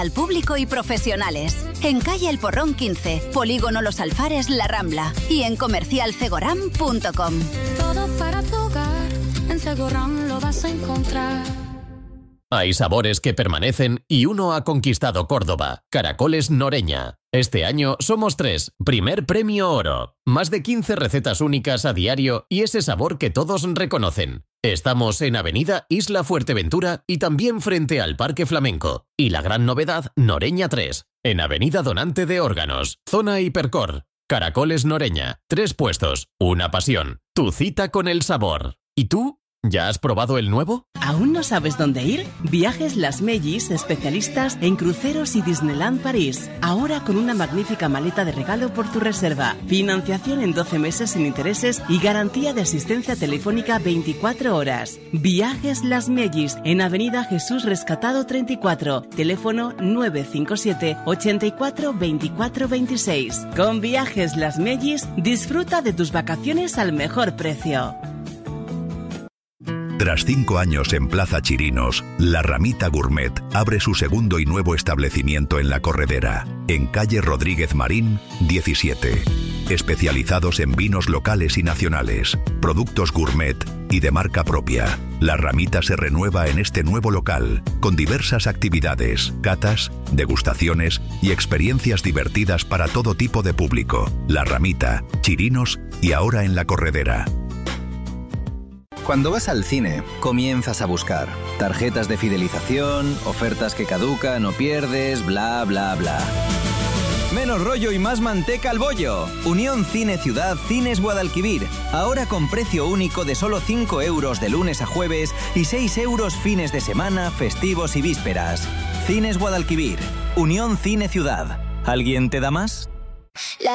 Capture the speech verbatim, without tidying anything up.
Al público y profesionales. En calle El Porrón quince, Polígono Los Alfares, La Rambla. Y en comercial cegoram punto com. Todo para tu hogar, en Cegoram lo vas a encontrar. Hay sabores que permanecen y uno ha conquistado Córdoba. Caracoles Noreña. Este año somos tres. Primer premio oro. Más de quince recetas únicas a diario y ese sabor que todos reconocen. Estamos en Avenida Isla Fuerteventura y también frente al Parque Flamenco. Y la gran novedad, Noreña tres. En Avenida Donante de Órganos. Zona Hipercor. Caracoles Noreña. Tres puestos. Una pasión. Tu cita con el sabor. ¿Y tú? ¿Ya has probado el nuevo? ¿Aún no sabes dónde ir? Viajes Las Mellis, especialistas en cruceros y Disneyland París. Ahora con una magnífica maleta de regalo por tu reserva. Financiación en doce meses sin intereses y garantía de asistencia telefónica veinticuatro horas. Viajes Las Mellis, en Avenida Jesús Rescatado treinta y cuatro. Teléfono nueve cinco siete, ochenta y cuatro, veinticuatro veintiséis. Con Viajes Las Mellis, disfruta de tus vacaciones al mejor precio. Tras cinco años en Plaza Chirinos, La Ramita Gourmet abre su segundo y nuevo establecimiento en La Corredera, en calle Rodríguez Marín, diecisiete. Especializados en vinos locales y nacionales, productos gourmet y de marca propia. La Ramita se renueva en este nuevo local, con diversas actividades, catas, degustaciones y experiencias divertidas para todo tipo de público. La Ramita, Chirinos y ahora en La Corredera. Cuando vas al cine, comienzas a buscar tarjetas de fidelización, ofertas que caducan o pierdes, bla, bla, bla. Menos rollo y más manteca al bollo. Unión Cine Ciudad Cines Guadalquivir. Ahora con precio único de solo cinco euros de lunes a jueves y seis euros fines de semana, festivos y vísperas. Cines Guadalquivir. Unión Cine Ciudad. ¿Alguien te da más?